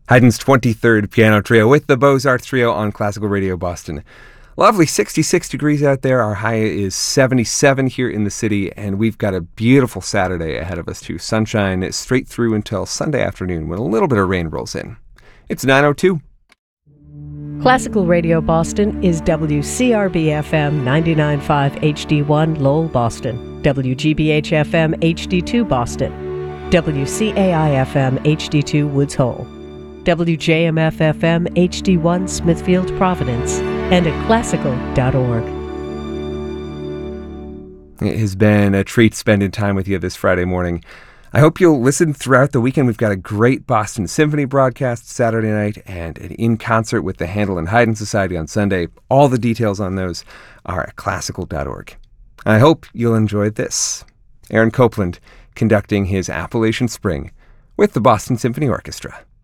Haydn's 23rd Piano Trio with the Beaux-Arts Trio on Classical Radio Boston. Lovely 66 degrees out there. Our high is 77 here in the city, and we've got a beautiful Saturday ahead of us too. Sunshine straight through until Sunday afternoon when a little bit of rain rolls in. It's 9:02. Classical Radio Boston is WCRB-FM 99.5 HD1 Lowell, Boston, WGBH-FM HD2 Boston, WCAI-FM HD2 Woods Hole, WJMF-FM HD1 Smithfield, Providence, and at classical.org. It has been a treat spending time with you this Friday morning. I hope you'll listen throughout the weekend. We've got a great Boston Symphony broadcast Saturday night and an in-concert with the Handel and Haydn Society on Sunday. All the details on those are at classical.org. I hope you'll enjoy this. Aaron Copland conducting his Appalachian Spring with the Boston Symphony Orchestra.